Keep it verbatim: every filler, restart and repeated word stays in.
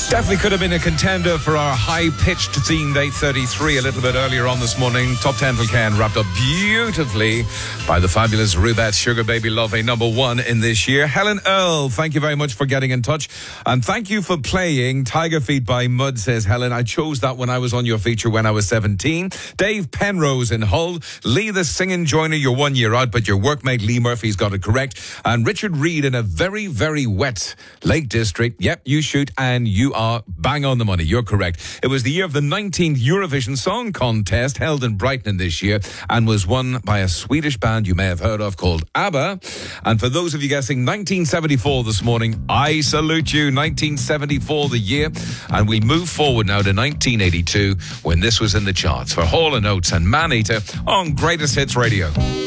Definitely could have been a contender for our high-pitched themed eight thirty-three a little bit earlier on this morning. Top ten till Ken, wrapped up beautifully by the fabulous Rubet, Sugar Baby Love, a number one in this year. Helen Earl, thank you very much for getting in touch. And thank you for playing Tiger Feet by Mud, says Helen. I chose that when I was on your feature when I was seventeen. Dave Penrose in Hull. Lee the Singing Joiner, you're one year out, but your workmate Lee Murphy's got it correct. And Richard Reed in a very, very wet Lake District. Yep, you shoot and you are bang on the money. You're correct. It was the year of the nineteenth Eurovision Song Contest held in Brighton this year and was won by a Swedish band you may have heard of called ABBA. And for those of you guessing nineteen seventy-four this morning, I salute you. nineteen seventy-four the year. And we move forward now to nineteen eighty-two when this was in the charts for Hall and Oates and Maneater on Greatest Hits Radio.